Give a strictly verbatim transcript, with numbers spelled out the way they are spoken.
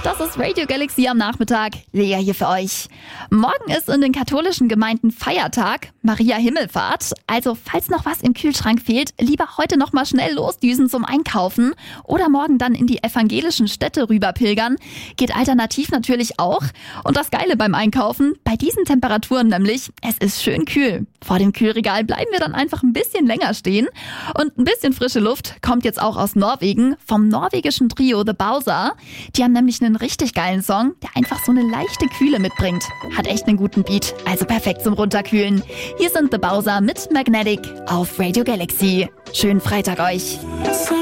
Das ist Radio Galaxy am Nachmittag. Lea hier für euch. Morgen ist in den katholischen Gemeinden Feiertag, Maria Himmelfahrt. Also falls noch was im Kühlschrank fehlt, lieber heute noch mal schnell losdüsen zum Einkaufen oder morgen dann in die evangelischen Städte rüber pilgern. Geht alternativ natürlich auch. Und das Geile beim Einkaufen, bei diesen Temperaturen nämlich, es ist schön kühl. Vor dem Kühlregal bleiben wir dann einfach ein bisschen länger stehen. Und ein bisschen frische Luft kommt jetzt auch aus Norwegen, vom norwegischen Trio The Bowser. Die haben nämlich einen richtig geilen Song, der einfach so eine leichte Kühle mitbringt. Hat echt einen guten Beat, also perfekt zum Runterkühlen. Hier sind The Bowser mit Magnetic auf Radio Galaxy. Schönen Freitag euch.